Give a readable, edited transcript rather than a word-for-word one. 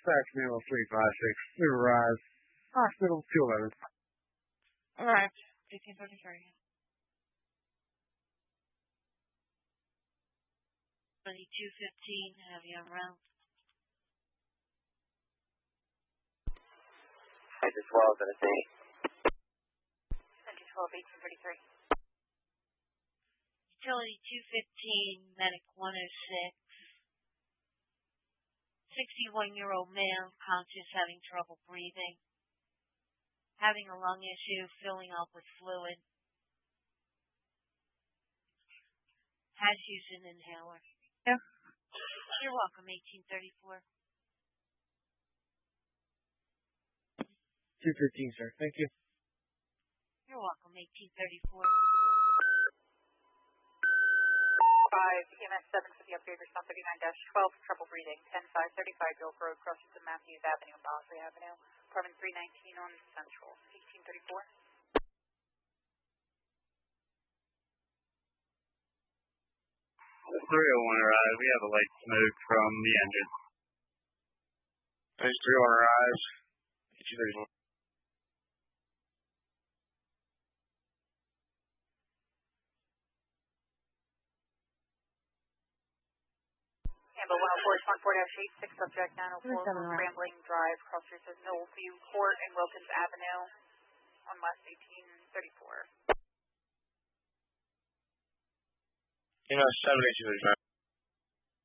Dispatch Manual 356, River Rise, Hospital 211. Arrived. 1833. 2215, have you on route? Head to 12 and a day. 2012, 1833. Utility 215, medic 106. 61-year-old male, conscious, having trouble breathing. Having a lung issue, filling up with fluid. Has used an inhaler. Yeah. You're welcome, 1834. 215, sir. Thank you. You're welcome, 1834. EMS 7 for the update, response 39-12, trouble breathing, 10535 York Road, crossing to Matthews Avenue and Bosley Avenue, apartment 319 on Central, 1834. 301 arrive. We have a light smoke from the engine. Page 301 arrive. 1834. Amber 104, 14-8, subject 904, Rambling Drive, cross streets of Millview Court and Wilkins Avenue on West 1834. 7, 1835.